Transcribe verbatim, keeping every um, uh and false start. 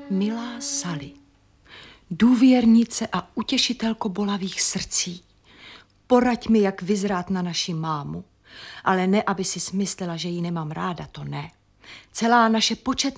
Milá Sally, důvěrnice a utěšitelko bolavých srdcí, poraď mi, jak vyzrát na naši mámu, ale ne, aby si smyslela, že ji nemám ráda, to ne. Celá naše početná